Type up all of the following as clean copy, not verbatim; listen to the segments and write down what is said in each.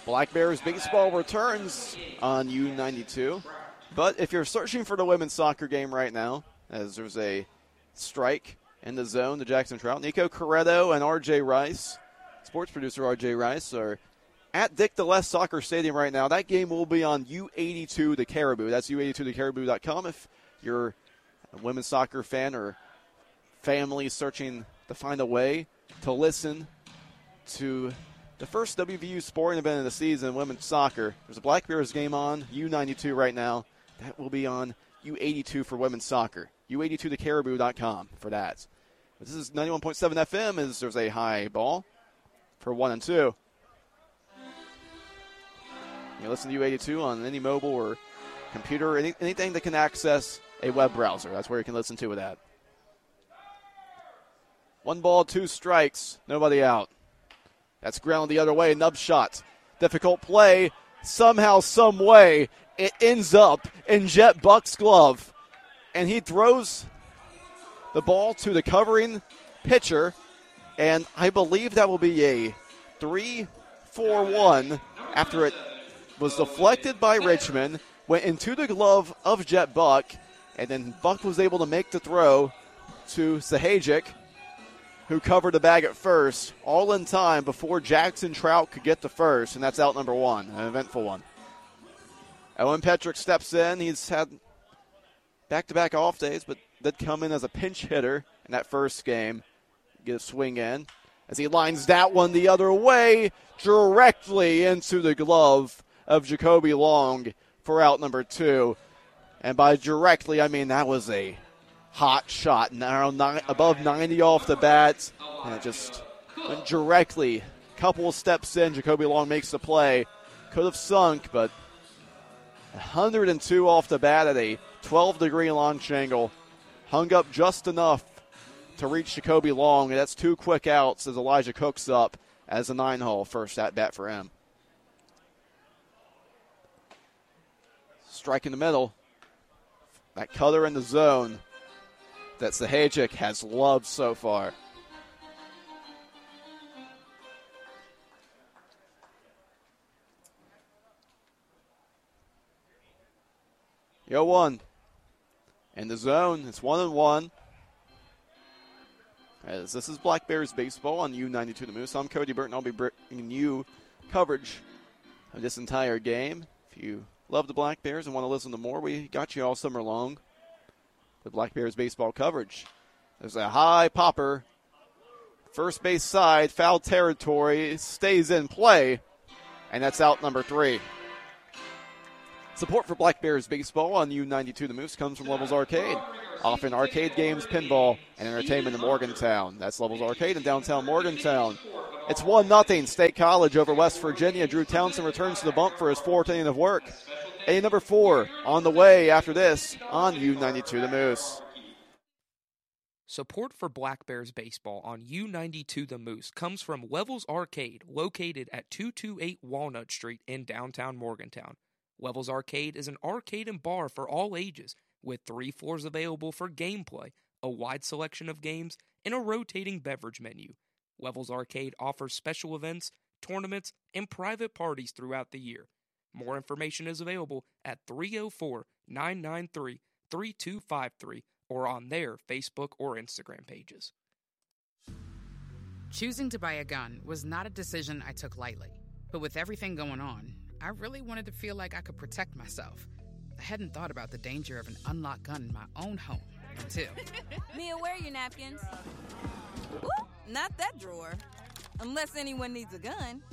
Black Bears baseball returns on U92. But if you're searching for the women's soccer game right now, as there's a strike in the zone, the Jackson Trout, Nico Corretto and R.J. Rice, sports producer R.J. Rice, are at Dick DeLess Soccer Stadium right now. That game will be on U82 The Caribou. That's U82thecaribou.com if you're a women's soccer fan or family searching to find a way to listen to the first WVU sporting event of the season, women's soccer. There's a Black Bears game on U92 right now. That will be on U82 for women's soccer. U82thecaribou.com for that. But this is 91.7 FM as there's a high ball for 1 and 2. You listen to U82 on any mobile or computer, anything that can access a web browser. That's where you can listen to it at. 1 ball, 2 strikes, nobody out. That's ground the other way, nub shot. Difficult play. Somehow, some way, it ends up in Jet Buck's glove. And he throws the ball to the covering pitcher. And I believe that will be a 3-4-1 after it was deflected by Richmond, went into the glove of Jet Buck, and then Buck was able to make the throw to Sahajic, who covered the bag at first, all in time before Jackson Trout could get the first, and that's out number 1, an eventful one. Owen Petrick steps in. He's had back-to-back off days, but did come in as a pinch hitter in that first game, get a swing in, as he lines that one the other way, directly into the glove of Jacoby Long for out number 2. And by directly, I mean that was a hot shot, above 90 off the bat, and it just went directly. A couple of steps in, Jacoby Long makes the play. Could have sunk, but 102 off the bat at a 12-degree launch angle. Hung up just enough to reach Jacoby Long, and that's 2 quick outs as Elijah Cook's up as a 9-hole first at bat for him. Strike in the middle. That cutter in the zone that Sahajic has loved so far. Yo, 1. In the zone, it's 1-1. As this is Black Bears baseball on U92 The Moose. I'm Cody Burton. I'll be bringing you coverage of this entire game. If you love the Black Bears and want to listen to more, we got you all summer long with Black Bears baseball coverage. There's a high popper. First base side, foul territory, stays in play, and that's out number 3. Support for Black Bears baseball on U92 The Moose comes from Levels Arcade, offering arcade games, pinball, and entertainment in Morgantown. That's Levels Arcade in downtown Morgantown. It's 1-0 State College over West Virginia. Drew Townsend returns to the bump for his 4th inning of work. Inning number 4 on the way after this on U92 The Moose. Support for Black Bears baseball on U92 The Moose comes from Levels Arcade, located at 228 Walnut Street in downtown Morgantown. Levels Arcade is an arcade and bar for all ages, with 3 floors available for gameplay, a wide selection of games, and a rotating beverage menu. Levels Arcade offers special events, tournaments, and private parties throughout the year. More information is available at 304-993-3253 or on their Facebook or Instagram pages. Choosing to buy a gun was not a decision I took lightly. But with everything going on, I really wanted to feel like I could protect myself. I hadn't thought about the danger of an unlocked gun in my own home until... Mia, where are your napkins? Ooh, not that drawer. Unless anyone needs a gun.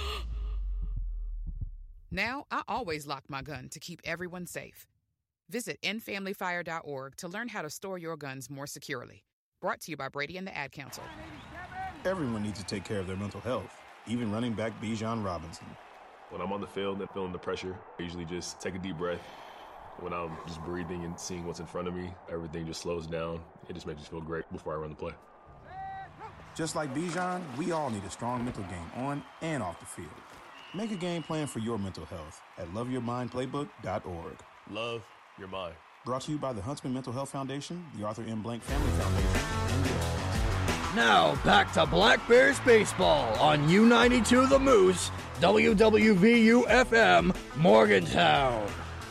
Now, I always lock my gun to keep everyone safe. Visit endfamilyfire.org to learn how to store your guns more securely. Brought to you by Brady and the Ad Council. Everyone needs to take care of their mental health, even running back Bijan Robinson. When I'm on the field and feeling the pressure, I usually just take a deep breath. When I'm just breathing and seeing what's in front of me, everything just slows down. It just makes me feel great before I run the play. Just like Bijan, we all need a strong mental game on and off the field. Make a game plan for your mental health at loveyourmindplaybook.org. Love your mind. Brought to you by the Huntsman Mental Health Foundation, the Arthur M. Blank Family Foundation, and yours. Now back to Black Bears baseball on U92 The Moose, WWVU-FM, Morgantown.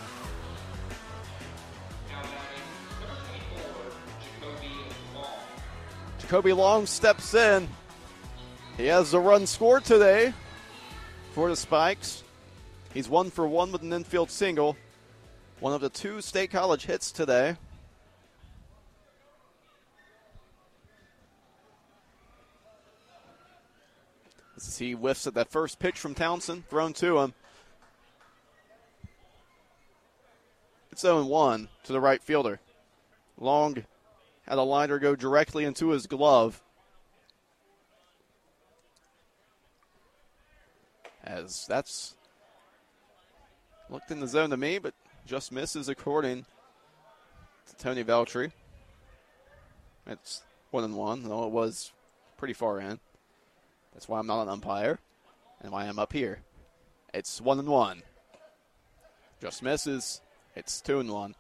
Jacoby Long steps in. He has the run scored today for the Spikes. He's 1 for 1 with an infield single. One of the 2 State College hits today. As he whiffs at that first pitch from Townsend, thrown to him. It's 0-1 to the right fielder. Long had a liner go directly into his glove. As that's looked in the zone to me, but just misses according to Tony Veltri. It's 1-1, though it was pretty far in. That's why I'm not an umpire and why I'm up here. It's 1-1. Just misses. It's 2-1.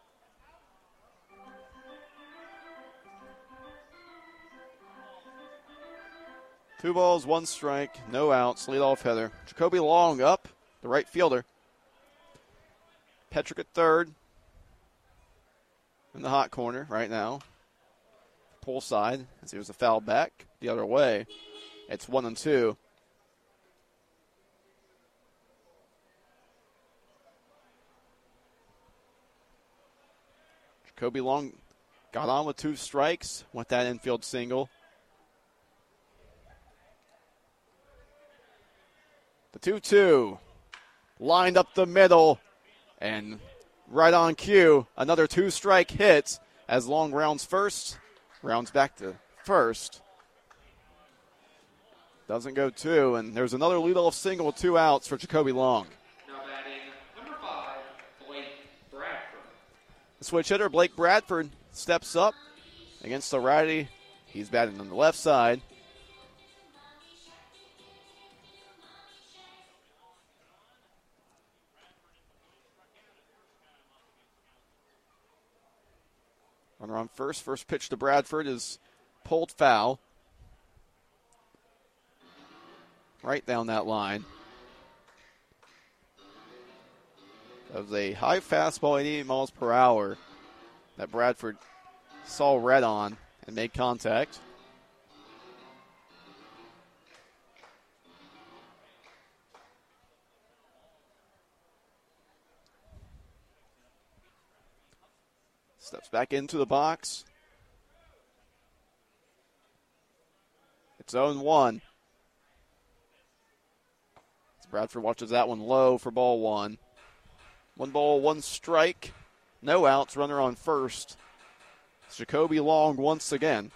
Two balls, 1 strike, no outs, leadoff hitter. Jacoby Long up, the right fielder. Petrick at third. In the hot corner right now. Pull side, as there's a foul back the other way. It's 1-2. Jacoby Long got on with 2 strikes, went that infield single. The 2-2 lined up the middle, and right on cue, another 2-strike hit as Long rounds first, rounds back to first. Doesn't go 2, and there's another leadoff single with 2 outs for Jacoby Long. Now batting number 5, Blake Bradford. The switch hitter, Blake Bradford, steps up against the righty. He's batting on the left side. Runner on first. First pitch to Bradford is pulled foul. Right down that line. That was a high fastball, 88 miles per hour, that Bradford saw red on and made contact. Steps back into the box. It's 0-1. Bradford watches that one low for ball 1. 1 ball, 1 strike. No outs, runner on first. It's Jacoby Long once again.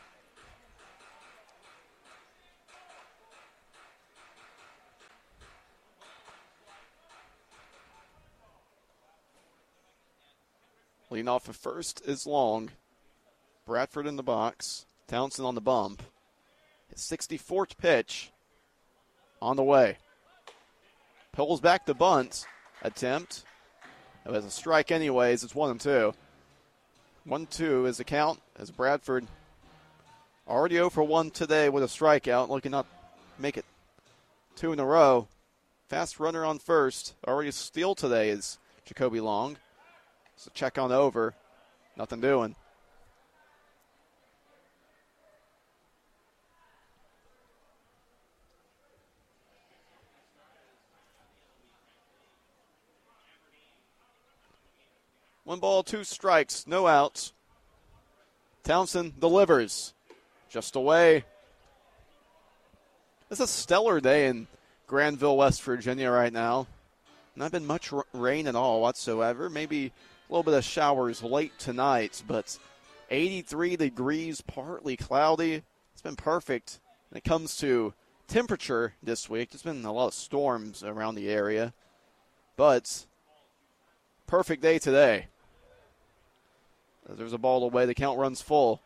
Leading off at first is Long. Bradford in the box. Townsend on the bump. His 64th pitch on the way. Pulls back the bunt attempt. It was a strike anyways. It's 1-2. 1-2 is the count as Bradford already 0 for 1 today with a strikeout. Looking up, make it 2 in a row. Fast runner on first. Already a steal today is Jacoby Long. So check on over. Nothing doing. One ball, 2 strikes, no outs. Townsend delivers. Just away. It's a stellar day in Granville, West Virginia right now. Not been much rain at all whatsoever. Maybe a little bit of showers late tonight, but 83 degrees, partly cloudy. It's been perfect when it comes to temperature this week. There's been a lot of storms around the area, but perfect day today. There's a ball away. The count runs full.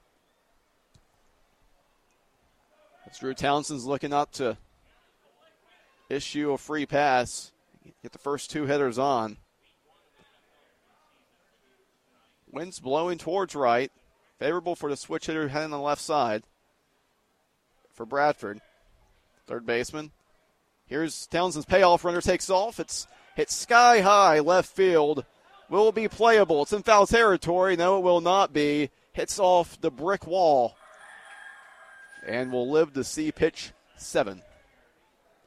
As Drew Townsend's looking up to issue a free pass. Get the first 2 hitters on. Wind's blowing towards right. Favorable for the switch hitter heading on the left side. for Bradford. Third baseman. Here's Townsend's payoff runner takes off. It's hit sky high left field. Will it be playable? It's in foul territory. No, it will not be. Hits off the brick wall. And will live to see pitch 7.